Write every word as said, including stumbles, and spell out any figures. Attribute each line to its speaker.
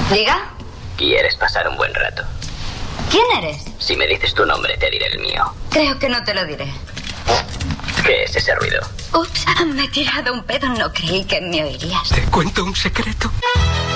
Speaker 1: ¿Diga?
Speaker 2: ¿Quieres pasar un buen rato?
Speaker 1: ¿Quién eres?
Speaker 2: Si me dices tu nombre, te diré el mío.
Speaker 1: Creo que no te lo diré.
Speaker 2: ¿Qué es ese ruido?
Speaker 1: Ups, me he tirado un pedo. No creí que me oirías.
Speaker 3: ¿Te cuento un secreto?